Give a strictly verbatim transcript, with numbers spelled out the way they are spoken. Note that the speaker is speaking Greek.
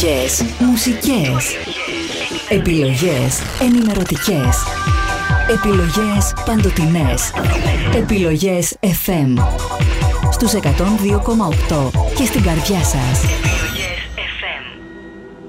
Επιλογές μουσικές. Επιλογές ενημερωτικές. Επιλογές παντοτινές. Επιλογές εφ εμ. Στους εκατόν δύο κόμμα οκτώ και στην καρδιά σας.